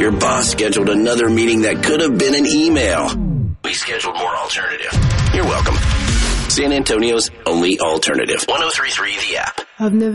Your boss scheduled another meeting that could have been an email. We scheduled more alternative. You're welcome. San Antonio's only alternative. 103.3 The App. Of Nevada.